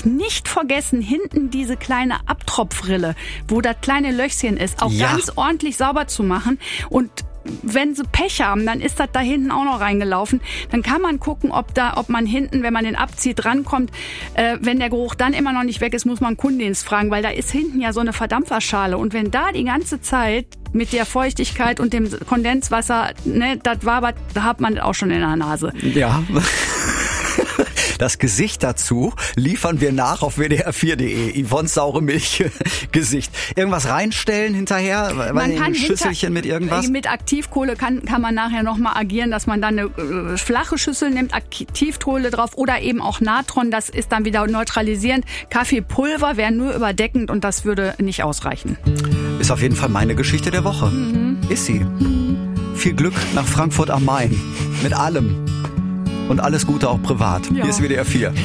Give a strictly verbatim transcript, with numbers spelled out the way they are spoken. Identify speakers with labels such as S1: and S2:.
S1: nicht vergessen, hinten diese kleine Abtropfrille, wo das kleine Löchchen ist, auch
S2: Ja.
S1: ganz ordentlich sauber zu machen. Und wenn sie Pech haben, dann ist das da hinten auch noch reingelaufen. Dann kann man gucken, ob da, ob man hinten, wenn man den abzieht, rankommt. Äh, wenn der Geruch dann immer noch nicht weg ist, muss man Kundendienst fragen, weil da ist hinten ja so eine Verdampferschale. Und wenn da die ganze Zeit mit der Feuchtigkeit und dem Kondenswasser, ne, das wabert, da hat man das auch schon in der Nase.
S2: Ja. Das Gesicht dazu liefern wir nach auf w d r vier punkt d e. Yvonne's saure Milch Gesicht. Irgendwas reinstellen hinterher?
S1: Man kann
S2: ein Schüsselchen
S1: hinter,
S2: mit irgendwas?
S1: Mit Aktivkohle kann, kann man nachher nochmal agieren, dass man dann eine äh, flache Schüssel nimmt, Aktivkohle drauf oder eben auch Natron. Das ist dann wieder neutralisierend. Kaffeepulver wäre nur überdeckend und das würde nicht ausreichen.
S2: Ist auf jeden Fall meine Geschichte der Woche. Mhm. Ist sie. Mhm. Viel Glück nach Frankfurt am Main. Mit allem. Und alles Gute auch privat. Ja. Hier ist W D R vier.